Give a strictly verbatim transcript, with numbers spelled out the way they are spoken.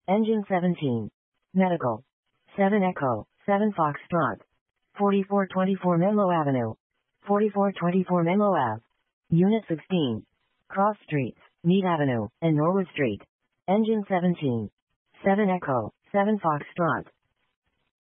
Engine seventeen. Medical. seven Echo, seven Foxtrot. forty-four twenty-four Menlo Avenue. forty-four twenty-four Menlo Ave. Unit sixteen. Cross Streets, Mead Avenue, and Norwood Street. Engine seventeen. seven Echo, seven Foxtrot.